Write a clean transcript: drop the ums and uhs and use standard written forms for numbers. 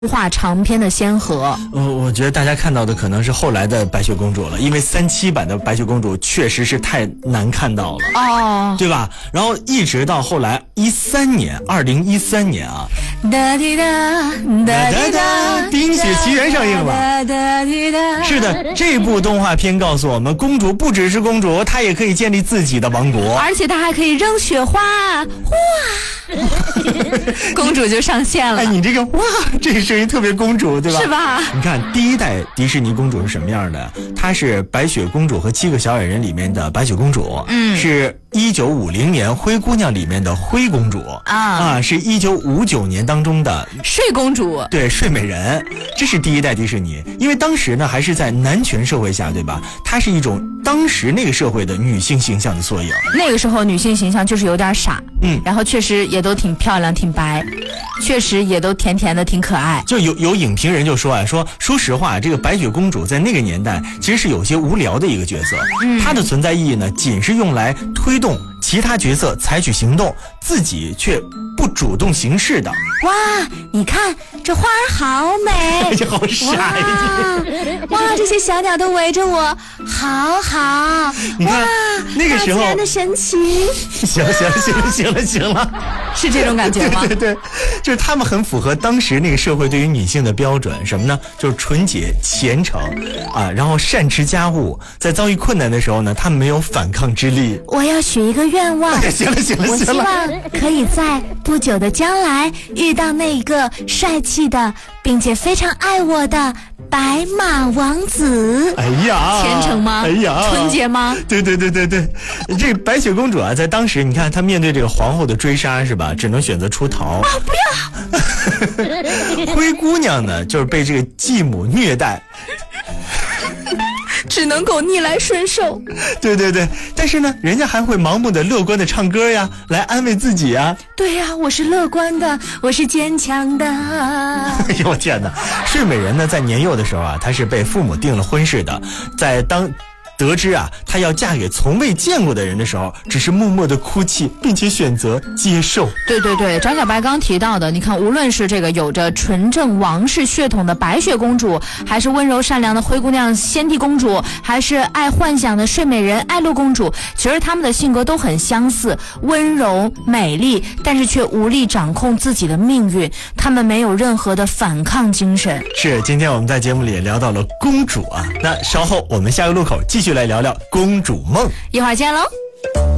画长篇的先河。 我觉得大家看到的可能是后来的白雪公主了，因为37版的白雪公主确实是太难看到了哦， 对吧？然后一直到后来2013年啊，冰雪奇缘上映了。是的，这部动画片告诉我们，公主不只是公主，她也可以建立自己的王国， 而且她还可以扔雪花，哇！公主就上线了。 哎，你这个哇，这个声音特别公主，对吧？ 是吧？ 你看第一代迪士尼公主是什么样的？她是白雪公主和7个小矮人里面的白雪公主，是1950年灰姑娘里面的灰公主是1959年当中的睡公主， 对，睡美人。这是第一代迪士尼，因为当时呢还是在男权社会下，对吧？它是一种当时那个社会的女性形象的缩影。 那个时候女性形象就是有点傻，然后确实也都挺漂亮挺白，确实也都甜甜的挺可爱。 就有影评人就说说实话，这个白雪公主在那个年代其实是有些无聊的一个角色，她的存在意义呢仅是用来推动其他角色采取行动，自己却不主动行事的。 哇，你看这花儿好美， 这好傻呀！ 哇，这些小鸟都围着我，好好。 你看那个时候大自然的神奇。 行了， 是这种感觉吗？ 对，就是他们很符合当时那个社会对于女性的标准，什么呢？就是纯洁、虔诚然后善持家务，在遭遇困难的时候呢，他们没有反抗之力。 我要许一个愿望， 行了， 我希望可以在不久的将来遇到那个帅气的并且非常爱我的白马王子。 哎呀， 虔诚吗？ 哎呀， 纯洁吗？ 对，这白雪公主啊，在当时你看她面对这个皇后的追杀是吧，只能选择出逃。 不要！灰姑娘呢，就是被这个继母虐待。 只能够逆来顺受。 对，但是呢，人家还会盲目的乐观的唱歌呀，来安慰自己呀。 对呀，我是乐观的，我是坚强的。 哎呦天哪！睡美人呢，在年幼的时候啊，她是被父母定了婚事的，在得知她要嫁给从未见过的人的时候，只是默默的哭泣，并且选择接受。 对，张小白刚提到的，你看，无论是这个有着纯正王室血统的白雪公主，还是温柔善良的灰姑娘仙帝公主，还是爱幻想的睡美人爱露公主，其实她们的性格都很相似，温柔美丽，但是却无力掌控自己的命运，她们没有任何的反抗精神。 是，今天我们在节目里也聊到了公主那稍后我们下个路口继续来聊聊公主梦， 一会儿见喽。